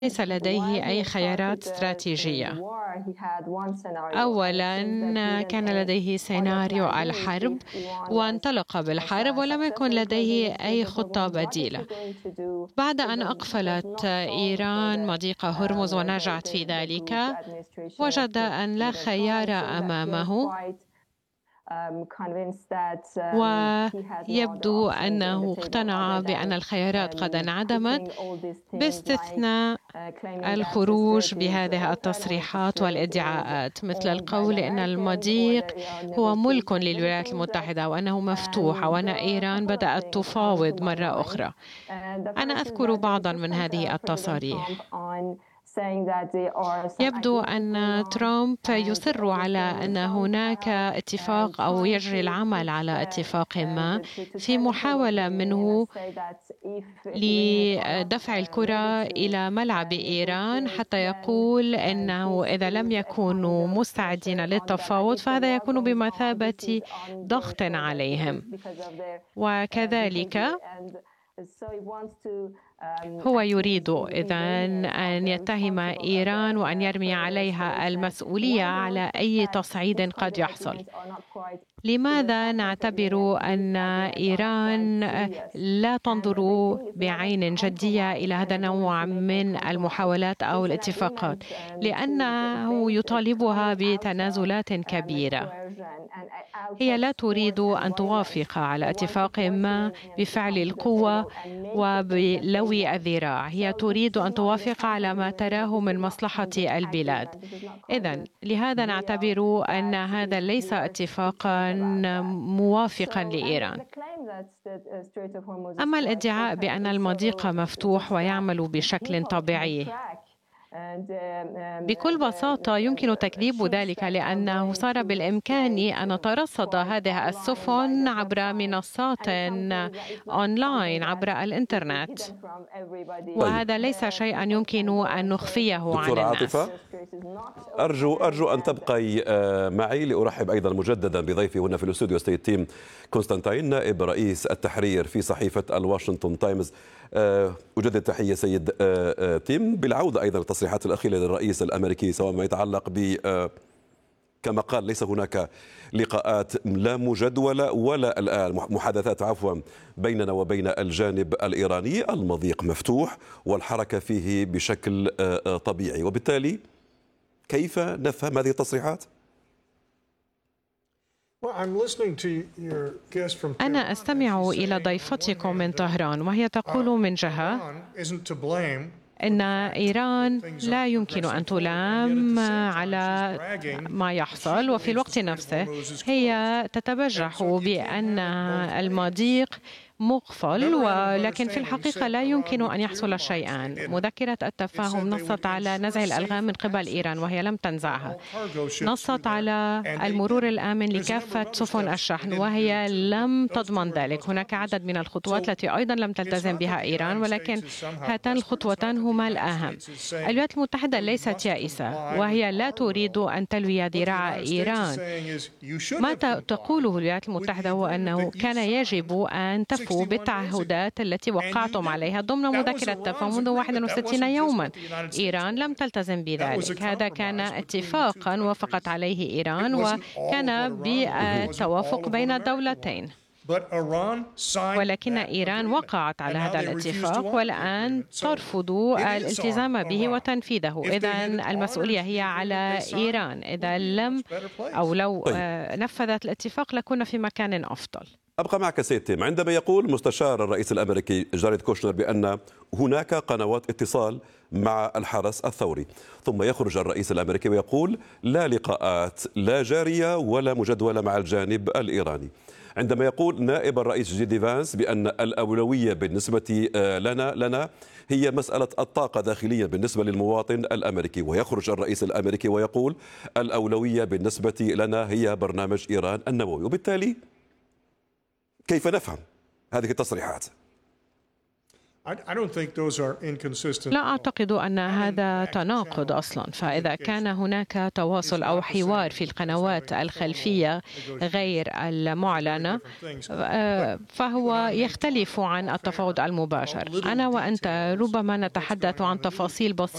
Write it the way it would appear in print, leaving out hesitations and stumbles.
ليس لديه أي خيارات استراتيجية. أولاً كان لديه سيناريو الحرب وانطلق بالحرب ولم يكن لديه أي خطة بديلة. بعد أن أقفلت إيران مضيق هرمز ونجحت في ذلك، وجد أن لا خيار أمامه، ويبدو أنه اقتنع بأن الخيارات قد انعدمت باستثناء الخروج بهذه التصريحات والادعاءات، مثل القول إن المضيق هو ملك للولايات المتحدة وأنه مفتوح وأن إيران بدأت تفاوض مرة أخرى. أنا أذكر بعضا من هذه التصاريح. يبدو أن ترامب يصر على أن هناك اتفاق أو يجري العمل على اتفاق ما في محاولة منه لدفع الكرة إلى ملعب إيران، حتى يقول أنه إذا لم يكونوا مستعدين للتفاوض فهذا يكون بمثابة ضغط عليهم. وكذلك هو يريد إذن أن يتهم إيران وأن يرمي عليها المسؤولية على أي تصعيد قد يحصل. لماذا نعتبر أن إيران لا تنظر بعين جدية إلى هذا النوع من المحاولات أو الاتفاقات؟ لأنه يطالبها بتنازلات كبيرة. هي لا تريد أن توافق على اتفاق ما بفعل القوة وبلو الذراع. هي تريد أن توافق على ما تراه من مصلحة البلاد. إذن لهذا نعتبر أن هذا ليس اتفاقا موافقا لإيران. أما الادعاء بأن المضيق مفتوح ويعمل بشكل طبيعي، بكل بساطة يمكن تكذيب ذلك، لأنه صار بالإمكان أن نترصد هذه السفن عبر منصات أونلاين عبر الإنترنت، وهذا ليس شيئا يمكن أن نخفيه عن الناس. أرجو أن تبقي معي لأرحب أيضا مجددا بضيفي هنا في الاستوديو ستيت تيم كونستانتين، نائب رئيس التحرير في صحيفة الواشنطن تايمز. أجدد تحية سيد تيم، بالعودة أيضا التصريحات الأخيرة للرئيس الأمريكي، سواء ما يتعلق ب كما قال ليس هناك لقاءات لا مجدولة ولا الآن محادثات بيننا وبين الجانب الإيراني، المضيق مفتوح والحركة فيه بشكل طبيعي، وبالتالي كيف نفهم هذه التصريحات؟ أنا أستمع إلى ضيفتكم من طهران، وهي تقول من جهة إن إيران لا يمكن أن تلام على ما يحصل، وفي الوقت نفسه هي تتبجح بأن المضيق مقفل، ولكن في الحقيقة لا يمكن أن يحصل شيئان. مذكرة التفاهم نصت على نزع الألغام من قبل إيران وهي لم تنزعها، نصت على المرور الآمن لكافة سفن الشحن وهي لم تضمن ذلك. هناك عدد من الخطوات التي أيضا لم تلتزم بها إيران، ولكن هاتان الخطوتان هما الأهم. الولايات المتحدة ليست يائسة وهي لا تريد أن تلوي ذراع إيران. ما تقوله الولايات المتحدة هو أنه كان يجب أن تفو بالتعهدات التي وقعتم عليها ضمن مذكرة التفاهم منذ 61 يوما. إيران لم تلتزم بذلك. هذا كان اتفاقا وافقت عليه إيران وكان بالتوافق بين الدولتين، ولكن إيران وقعت على هذا الاتفاق والآن ترفض الالتزام به وتنفيذه. إذن المسؤولية هي على إيران. إذا لم أو لو نفذت الاتفاق لكنا في مكان أفضل. أبقى معك سيد تيم. عندما يقول مستشار الرئيس الأمريكي جاريد كوشنر بأن هناك قنوات اتصال مع الحرس الثوري، ثم يخرج الرئيس الأمريكي ويقول لا لقاءات لا جارية ولا مجدولة مع الجانب الإيراني. عندما يقول نائب الرئيس جي دي فانس بأن الأولوية بالنسبة لنا هي مسألة الطاقة داخليا بالنسبة للمواطن الأمريكي، ويخرج الرئيس الأمريكي ويقول الأولوية بالنسبة لنا هي برنامج إيران النووي. وبالتالي كيف نفهم هذه التصريحات؟ لا أعتقد أن هذا تناقض أصلا، فإذا كان هناك تواصل أو حوار في القنوات الخلفية غير المعلنة فهو يختلف عن التفاوض المباشر. أنا وأنت ربما نتحدث عن تفاصيل بسيطة